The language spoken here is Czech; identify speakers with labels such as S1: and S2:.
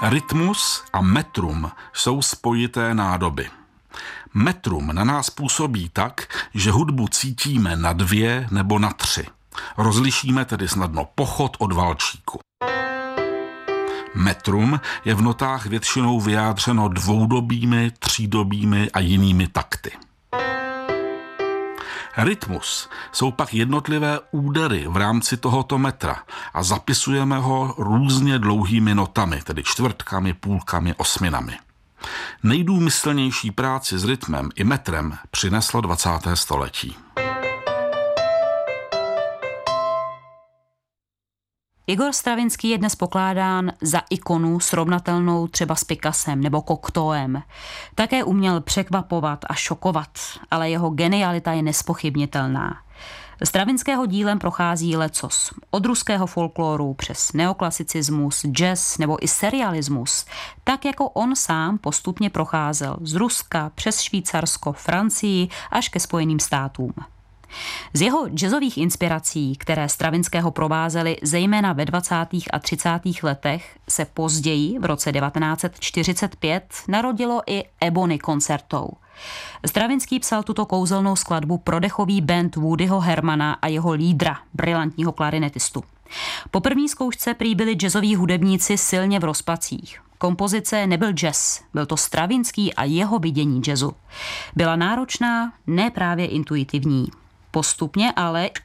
S1: Rytmus a metrum jsou spojité nádoby. Metrum na nás působí tak, že hudbu cítíme na 2 nebo na 3. Rozlišíme tedy snadno pochod od valčíku. Metrum je v notách většinou vyjádřeno dvoudobými, třídobými a jinými takty. Rytmus jsou pak jednotlivé údery v rámci tohoto metra a zapisujeme ho různě dlouhými notami, tedy čtvrtkami, půlkami, osminami. Nejdůmyslnější práci s rytmem i metrem přineslo 20. století.
S2: Igor Stravinský je dnes pokládán za ikonu srovnatelnou třeba s Picassem nebo Cocteauem. Také uměl překvapovat a šokovat, ale jeho genialita je nespochybnitelná. Stravinského dílem prochází lecos. Od ruského folkloru přes neoklasicismus, jazz nebo i serialismus, tak jako on sám postupně procházel z Ruska přes Švýcarsko, Francii až ke Spojeným státům. Z jeho jazzových inspirací, které Stravinského provázely zejména ve 20. a 30. letech, se později v roce 1945 narodilo i Ebony Concerto. Stravinský psal tuto kouzelnou skladbu pro dechový band Woodyho Hermana a jeho lídra, brilantního klarinetistu. Po první zkoušce prý byli jazzoví hudebníci silně v rozpacích. Kompozice nebyl jazz, byl to Stravinský a jeho vidění jazzu. Byla náročná, ne právě intuitivní. Postupně ale